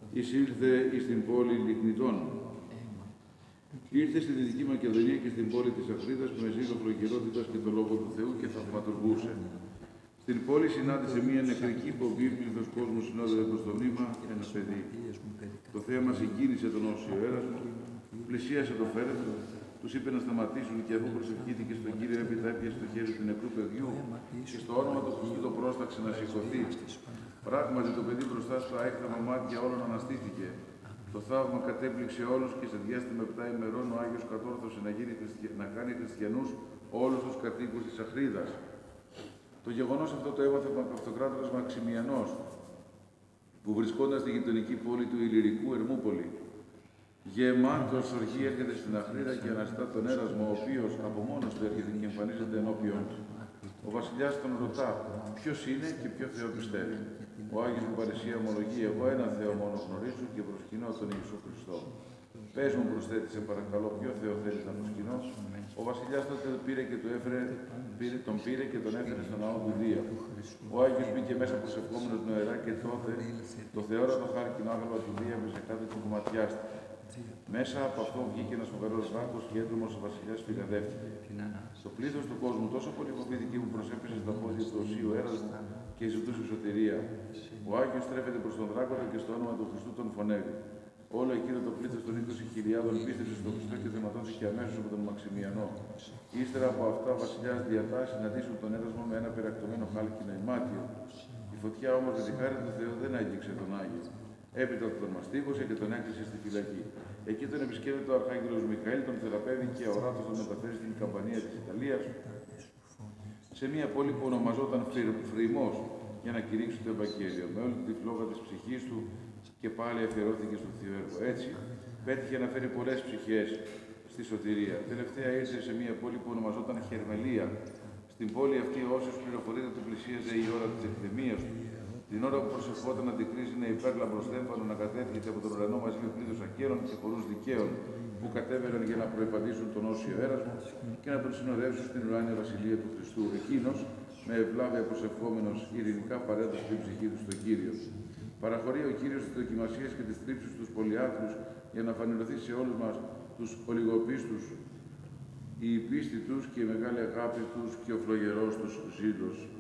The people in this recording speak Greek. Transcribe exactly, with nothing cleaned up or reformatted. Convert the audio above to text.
εισήλθε εις την πόλη Λυκνητών. Ήρθε στη Δυτική Μακεδονία και στην πόλη της Αχρίδας με ζήλο φλογερότητας και το λόγο του Θεού και θαυματουργούσε. Στην πόλη συνάντησε μία νεκρική πομπή, πλήθος κόσμου συνόδευε προς το μνήμα, ένα παιδί. Το θέαμα συγκίνησε τον όσιο έρασμο, πλησίασε το φέρετρο, τους είπε να σταματήσουν και αφού προσευχήθηκε στον Κύριο έπειτα έπιασε το χέρι του νεκρού παιδιού και στο όνομα του Χριστού το πρόσταξε να σηκωθεί. Πράγματι το παιδί μπροστά στα έκθαμα μάτια όλων αναστήθηκε. Το θαύμα κατέπληξε όλους και σε διάστημα επτά ημερών ο Άγιος κατόρθωσε να, γίνει, να κάνει χριστιανούς όλους τους κατοίκους της Αχρίδας. Το γεγονός αυτό το έμαθε ο αυτοκράτορας Μαξιμιανός, που βρισκόταν στη γειτονική πόλη του Ηλυρικού Ερμούπολη. Γεμάτος οργή έρχεται στην Αχρίδα και αναστά τον έρασμο, ο οποίος από μόνος του έρχεται και εμφανίζεται ενώπιον του. Ο βασιλιάς τον ρωτά ποιος είναι και ποιο Θεό πιστεύει. Ο Άγιος μου παρεσία ομολογεί: εγώ ένα Θεό μόνο γνωρίζω και προσκυνώ τον Ιησού Χριστό. Πες μου, προσθέτει, σε παρακαλώ, ποιο Θεό θέλεις να προσκυνώ. Ο βασιλιάς τότε πήρε και το έφερε, πήρε, τον πήρε και τον έφερε στον ναό του Δία. Ο Άγιος μπήκε μέσα προσευχόμενος νοερά και τότε το θεόρατο χάρκινο άγαλμα του Δία με σε κάθε του κομματιάστη. Μέσα από αυτό βγήκε ένας φοβερός δράκος και έντρομος ο βασιλιάς φυγαδεύτηκε. Στο πλήθος του κόσμου τόσο πολύ φοβήθηκε που προσέπεσε στα πόδια του οσίου έρασμου και ζητούσε σωτηρία. Ο Άγιος στρέφεται προς τον δράκονα και στο όνομα του Χριστού τον φωνεύει. Όλο εκείνο το πλήθος των είκοσι χιλιάδων πίστεψε στον Χριστό και θεματώθηκε αμέσως από τον Μαξιμιανό. Ύστερα από αυτά, ο βασιλιάς διατάσσει να ντύσουν τον έρασμο με ένα πυρακτωμένο χάλκινο ημάτιο. Η φωτιά όμως με τη χάρη του Θεού δεν άγγιξε τον Άγιο. Έπειτα τον μαστίγωσε και τον έκλεισε στη φυλακή. Εκεί τον επισκέπτεται ο Αρχάγγελος Μιχαήλ, τον θεραπεύει και ο οράτος τον μεταφέρει στην καμπανία της Ιταλίας, σε μια πόλη που ονομαζόταν Φρυμός, για να κηρύξει το Ευαγγέλιο. Με όλη τη φλόγα της ψυχής του και πάλι αφιερώθηκε στο θείο έργο. Έτσι, πέτυχε να φέρει πολλές ψυχές στη σωτηρία. Τελευταία ήρθε σε μια πόλη που ονομαζόταν Χερμελία. Στην πόλη αυτή, όσους πληροφορείται του πλησίαζε η ώρα της εκδημίας του. Την ώρα που προσευχόταν να αντικρίζει ένα υπέρλαμπρο στέφανο να κατέφυγε από τον ουρανό μαζί με πλήθος ακέρων και πολλούς δικαίων που κατέβαιναν για να προεπαντήσουν τον όσιο έρασμο και να τον συνοδεύσουν στην ουράνια βασιλεία του Χριστού. Εκείνος, με ευλάβεια προσευχόμενος, ειρηνικά παρέδωσε την ψυχή του στον Κύριο. Παραχωρεί ο Κύριος τις δοκιμασίες και τις τρίψεις στους πολυάθλους για να φανερωθεί σε όλους μας τους ολιγοπίστους η πίστη τους και η μεγάλη αγάπη τους και ο φλογερός τους ζήλος.